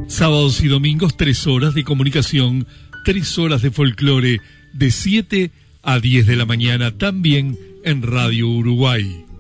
Sábados y domingos, 3 horas de comunicación, 3 horas de folclore, de 7 a 10 de la mañana, también en Radio Uruguay.